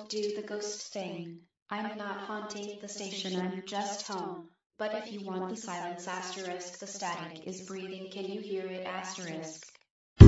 Don't do the ghost thing. I'm not haunting the station, I'm just home. But if you want the silence asterisk, the static is breathing, can you hear it asterisk?